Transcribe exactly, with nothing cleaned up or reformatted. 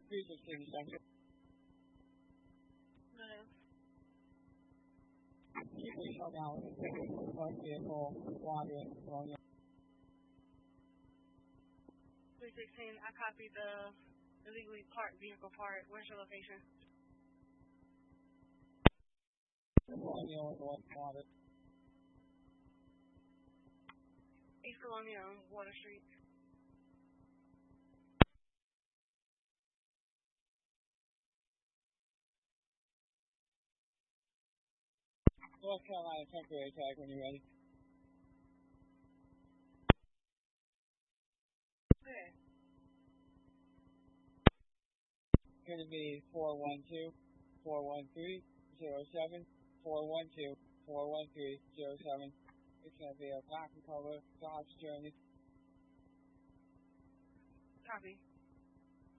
three sixteen Central. Move. Keep it shut down. One vehicle, Wanda, Romeo. three sixteen, I copy the illegally parked vehicle part. Where's your location? Romeo, North Wanda. East Colonial, Water Street. North Carolina temporary tag when you're ready. Okay. Going to be four one two, four one three, zero seven, four one two, four one three, zero seven. It's going to be a black and color Dodge Journey. Copy.